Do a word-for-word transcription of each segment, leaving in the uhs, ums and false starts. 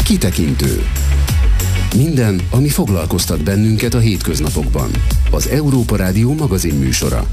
Kitekintő. Minden, ami foglalkoztat bennünket a hétköznapokban. Az Európa Rádió magazin műsora.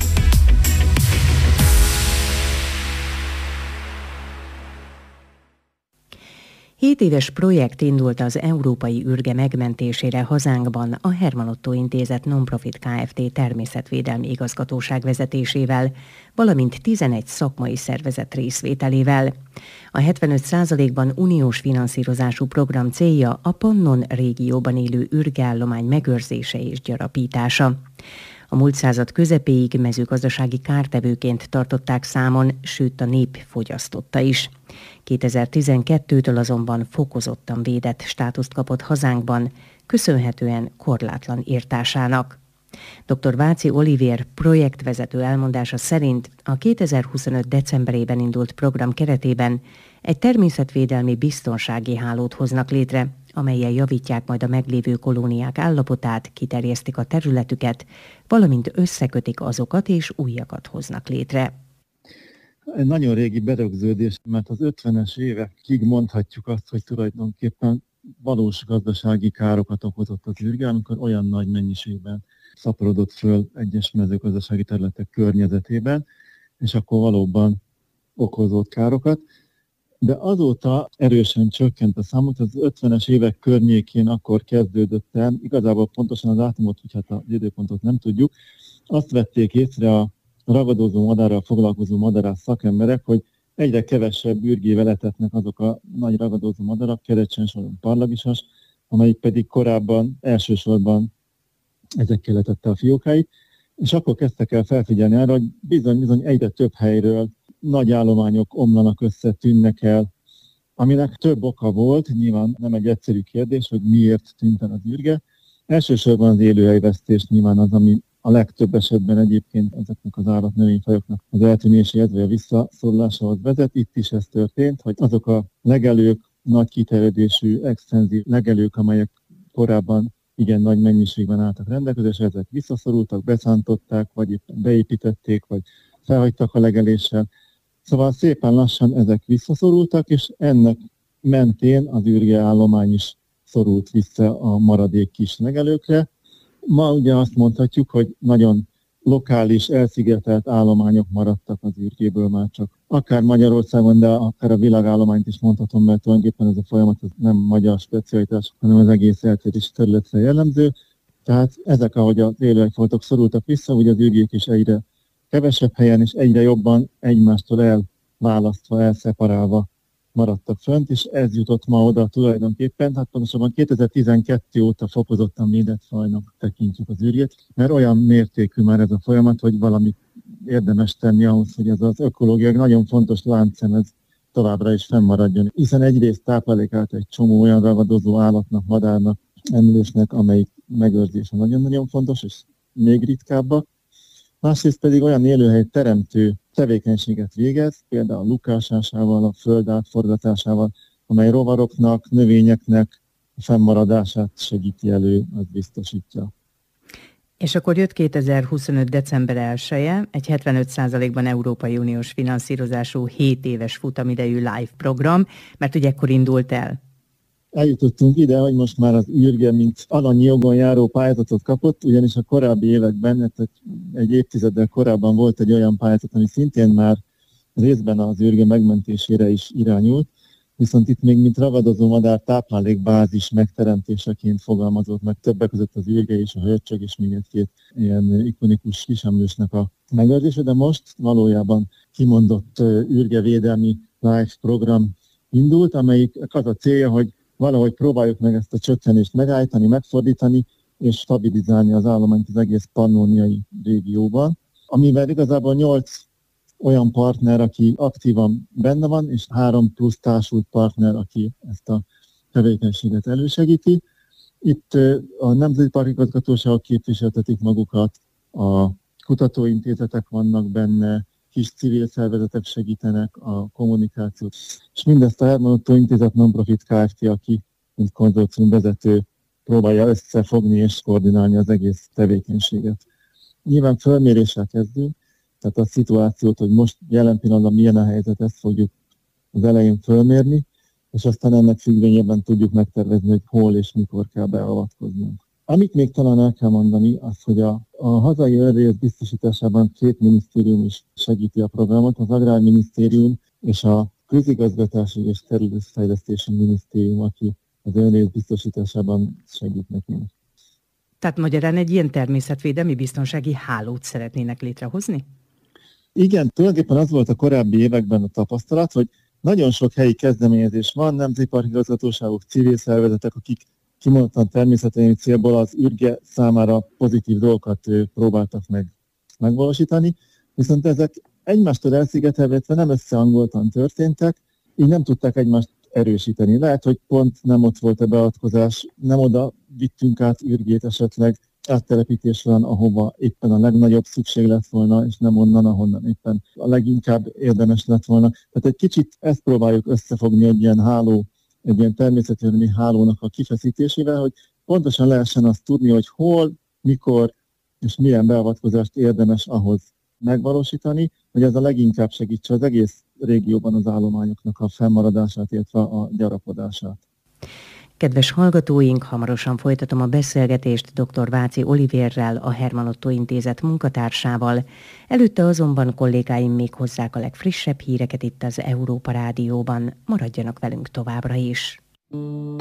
Hét éves projekt indult az európai ürge megmentésére hazánkban a Herman Otto Intézet Non-Profit Kft. Természetvédelmi igazgatóság vezetésével, valamint tizenegy szakmai szervezet részvételével. A hetvenöt százalékban uniós finanszírozású program célja a Pannon régióban élő ürgeállomány megőrzése és gyarapítása. A múlt század közepéig mezőgazdasági kártevőként tartották számon, sőt a nép fogyasztotta is. kétezer-tizenkettőtől azonban fokozottan védett státuszt kapott hazánkban, köszönhetően korlátlan írtásának. dr. Váci Olivér projektvezető elmondása szerint a kétezer-huszonöt decemberében indult program keretében egy természetvédelmi biztonsági hálót hoznak létre, amellyel javítják majd a meglévő kolóniák állapotát, kiterjesztik a területüket, valamint összekötik azokat és újakat hoznak létre. Egy nagyon régi berögződés, mert az ötvenes évekig mondhatjuk azt, hogy tulajdonképpen valós gazdasági károkat okozott az ürge, amikor olyan nagy mennyiségben szaporodott föl egyes mezőgazdasági területek környezetében, és akkor valóban okozott károkat. De azóta erősen csökkent a számot, az ötvenes évek környékén akkor kezdődött el, igazából pontosan az dátumot, hogy hát az időpontot nem tudjuk, azt vették észre a ragadozó madárral foglalkozó madarász szakemberek, hogy egyre kevesebb ürgével etetnek azok a nagy ragadozó madarak, kerecsensoron parlagisas, amelyik pedig korábban elsősorban ezekkel etette a fiókáit, és akkor kezdtek el felfigyelni arra, hogy bizony-bizony egyre több helyről nagy állományok omlanak össze, tűnnek el, aminek több oka volt, nyilván nem egy egyszerű kérdés, hogy miért tűnt el az ürge. Elsősorban az élőhelyvesztés nyilván az, ami a legtöbb esetben egyébként ezeknek az állat-növényfajoknak az eltűnéséhez vagy a visszaszorulásához vezet. Itt is ez történt, hogy azok a legelők, nagy kiterjedésű, extenzív legelők, amelyek korábban igen nagy mennyiségben álltak rendelkezésre, ezek visszaszorultak, beszántották, vagy éppen beépítették, vagy felhagytak a legeléssel. Szóval szépen lassan ezek visszaszorultak, és ennek mentén az ürgeállomány is szorult vissza a maradék kis legelőkre. Ma ugye azt mondhatjuk, hogy nagyon lokális, elszigetelt állományok maradtak az ürgéből már csak. Akár Magyarországon, de akár a világállományt is mondhatom, mert tulajdonképpen ez a folyamat az nem magyar specialitás, hanem az egész eltérés területre jellemző. Tehát ezek, ahogy az élőhelyfoltok szorultak vissza, ugye az ürgék is egyre kevesebb helyen és egyre jobban egymástól elválasztva, elszeparálva maradtak fönt, és ez jutott ma oda tulajdonképpen, hát pontosabban kétezer-tizenkettő óta fokozottan védett fajnak tekintjük az ürgét, mert olyan mértékű már ez a folyamat, hogy valamit érdemes tenni ahhoz, hogy ez az ökológiai nagyon fontos láncszem ez továbbra is fennmaradjon. Hiszen egyrészt táplálékát egy csomó olyan ragadozó állatnak, madárnak, emlősnek, amelyik megőrzése nagyon-nagyon fontos, és még ritkábbak. Másrészt pedig olyan élőhely teremtő tevékenységet végez, például a lukásásával, a föld átforgatásával, amely rovaroknak, növényeknek a fennmaradását segíti elő, az biztosítja. És akkor jött kétezer-huszonöt december elseje, egy hetvenöt százalékban Európai Uniós finanszírozású hét éves futamidejű live program, mert ugye ekkor indult el. Eljutottunk ide, hogy most már az ürge, mint alanyi jogon járó pályázatot kapott, ugyanis a korábbi években, egy évtizeddel korábban volt egy olyan pályázat, ami szintén már részben az ürge megmentésére is irányult, viszont itt még mint ragadozó madár táplálékbázis megteremtéseként fogalmazott meg többek között az ürge és a hörcsög és még egy-két ilyen ikonikus kisemlősnek a megőrzése, de most valójában kimondott ürgevédelmi live program indult, amelyik az a célja, hogy valahogy próbáljuk meg ezt a csökkenést megállítani, megfordítani és stabilizálni az állományt az egész pannóniai régióban, amivel igazából nyolc olyan partner, aki aktívan benne van, és három plusz társult partner, aki ezt a tevékenységet elősegíti. Itt a Nemzeti Parkigazgatóságok képviseltetik magukat, a kutatóintézetek vannak benne, kis civil szervezetek segítenek a kommunikációt. És mindezt a Herman Otto Intézet Non-Profit Kft., aki mint konzorcium vezető próbálja összefogni és koordinálni az egész tevékenységet. Nyilván fölméréssel kezdünk, tehát a szituációt, hogy most jelen pillanatban milyen a helyzet, ezt fogjuk az elején fölmérni, és aztán ennek függvényében tudjuk megtervezni, hogy hol és mikor kell beavatkoznunk. Amit még talán el kell mondani, az, hogy a, a hazai önrész biztosításában két minisztérium is segíti a programot, az Agrárminisztérium és a Közigazgatási és Területfejlesztési Minisztérium, aki az önrész biztosításában segít nekünk. Tehát magyarán egy ilyen természetvédelmi biztonsági hálót szeretnének létrehozni? Igen, tulajdonképpen az volt a korábbi években a tapasztalat, hogy nagyon sok helyi kezdeményezés van, nemzeti igazgatóságok, civil szervezetek, akik kimondottan természetvédelmi célból az ürge számára pozitív dolgokat próbáltak meg megvalósítani, viszont ezek egymástól elszigetelve nem összehangoltan történtek, így nem tudták egymást erősíteni. Lehet, hogy pont nem ott volt a beavatkozás, nem oda vittünk át ürgét esetleg, áttelepítés van, ahova éppen a legnagyobb szükség lett volna, és nem onnan, ahonnan éppen a leginkább érdemes lett volna. Tehát egy kicsit ezt próbáljuk összefogni egy ilyen háló, egy ilyen természetvédelmi hálónak a kifeszítésével, hogy pontosan lehessen azt tudni, hogy hol, mikor és milyen beavatkozást érdemes ahhoz megvalósítani, hogy ez a leginkább segítse az egész régióban az állományoknak a fennmaradását, illetve a gyarapodását. Kedves hallgatóink, hamarosan folytatom a beszélgetést dr. Váci Olivérrel, a Hermann Otto Intézet munkatársával. Előtte azonban kollégáim még hozzák a legfrissebb híreket itt az Európa Rádióban. Maradjanak velünk továbbra is.